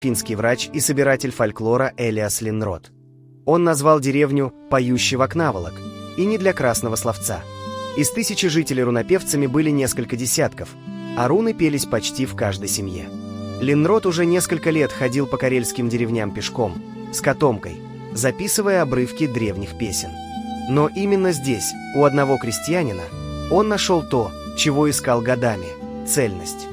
финский врач и собиратель фольклора Элиас Линнрот. Он назвал деревню «Поющий Вакнаволок», и не для красного словца. Из 1000 жителей рунопевцами были несколько десятков, а руны пелись почти в каждой семье. Линнрот уже несколько лет ходил по карельским деревням пешком, с котомкой, записывая обрывки древних песен. Но именно здесь, у одного крестьянина, он нашел то, чего искал годами – цельность.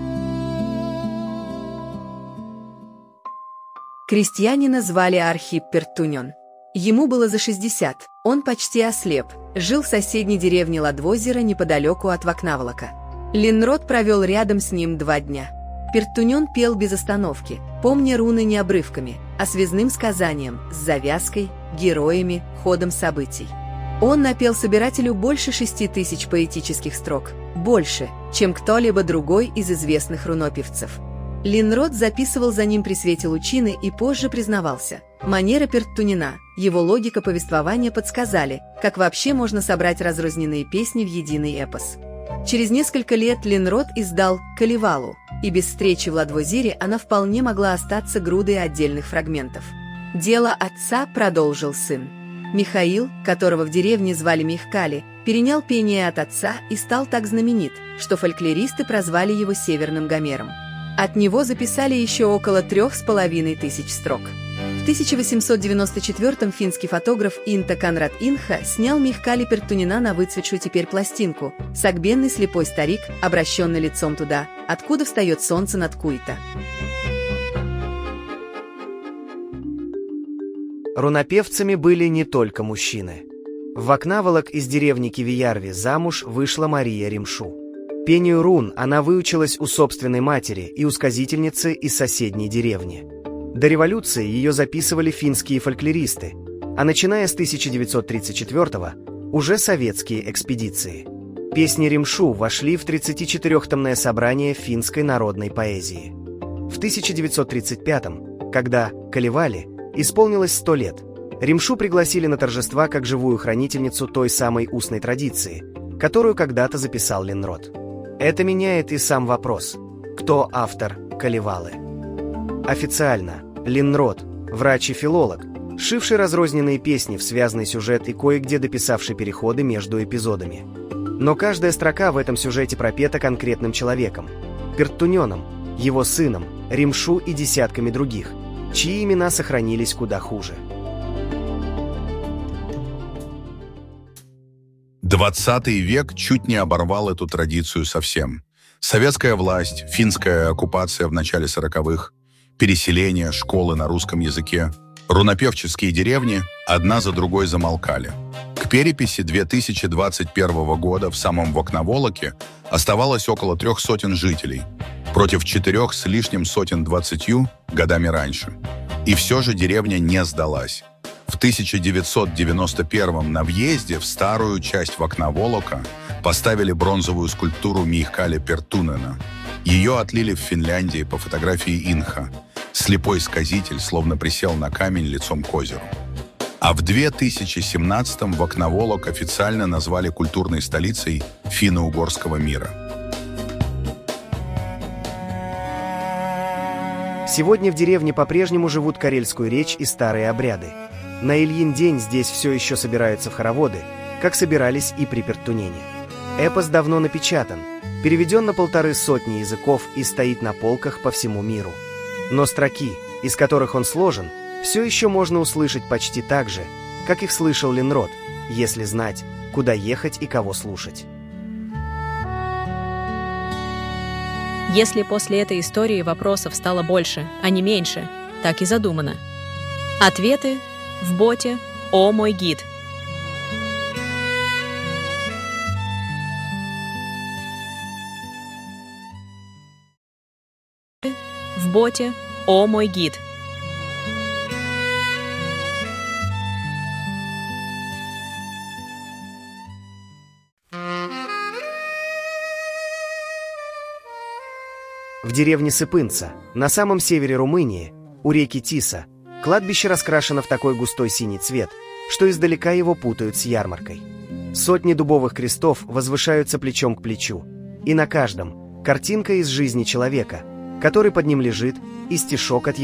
Крестьянина звали Архип Пертунен. Ему было за 60, он почти ослеп, жил в соседней деревне Ладвозера неподалеку от Вакнаволока. Линнрот провел рядом с ним 2 дня. Пертунен пел без остановки, помня руны не обрывками, а связным сказанием, с завязкой, героями, ходом событий. Он напел собирателю больше 6000 поэтических строк, больше, чем кто-либо другой из известных рунопевцев. Линнрот записывал за ним при свете лучины и позже признавался. Манера Пертунена, его логика повествования подсказали, как вообще можно собрать разрозненные песни в единый эпос. Через несколько лет Линнрот издал «Калевалу», и без встречи в Ладвозере она вполне могла остаться грудой отдельных фрагментов. Дело отца продолжил сын. Михаил, которого в деревне звали Михкали, перенял пение от отца и стал так знаменит, что фольклористы прозвали его Северным Гомером. От него записали еще около 3500 строк. В 1894-м финский фотограф Инта Конрад Инха снял Михкали Пертунена на выцветшую теперь пластинку «Согбенный слепой старик, обращенный лицом туда, откуда встает солнце над Куйта». Рунопевцами были не только мужчины. В Вакнаволок из деревни Кивиярви замуж вышла Мария Римшу. Пению рун она выучилась у собственной матери и у сказительницы из соседней деревни. До революции ее записывали финские фольклористы, а начиная с 1934-го уже советские экспедиции. Песни Римшу вошли в 34-томное собрание финской народной поэзии. В 1935-м, когда «Калевали» исполнилось 100 лет, Римшу пригласили на торжества как живую хранительницу той самой устной традиции, которую когда-то записал Линнрот. Это меняет и сам вопрос, кто автор «Калевалы». Официально Линнрот, врач и филолог, сшивший разрозненные песни в связанный сюжет и кое-где дописавший переходы между эпизодами. Но каждая строка в этом сюжете пропета конкретным человеком – Пертуненом, его сыном, Римшу и десятками других, чьи имена сохранились куда хуже. 20 век чуть не оборвал эту традицию совсем. Советская власть, финская оккупация в начале 40-х, переселение, школы на русском языке, рунопевческие деревни одна за другой замолкали. К переписи 2021 года в самом Вакнаволоке оставалось около 300 жителей, против 4 с лишним сотен 20 годами раньше. И все же деревня не сдалась. В 1991 на въезде в старую часть Вакнаволока поставили бронзовую скульптуру Михкали Пертунена. Ее отлили в Финляндии по фотографии Инха. Слепой сказитель словно присел на камень лицом к озеру. А в 2017-м Вакнаволок официально назвали культурной столицей финно-угорского мира. Сегодня в деревне по-прежнему живут карельскую речь и старые обряды. На Ильин день здесь все еще собираются в хороводы, как собирались и при Пертунене. Эпос давно напечатан, переведен на 150 языков и стоит на полках по всему миру. Но строки, из которых он сложен, все еще можно услышать почти так же, как их слышал Линнрот, если знать, куда ехать и кого слушать. Если после этой истории вопросов стало больше, а не меньше, так и задумано. Ответы в боте «О мой гид». В боте «О мой гид». В деревне Сыпынца, на самом севере Румынии, у реки Тиса, кладбище раскрашено в такой густой синий цвет, что издалека его путают с ярмаркой. Сотни дубовых крестов возвышаются плечом к плечу, и на каждом картинка из жизни человека, который под ним лежит, и стишок от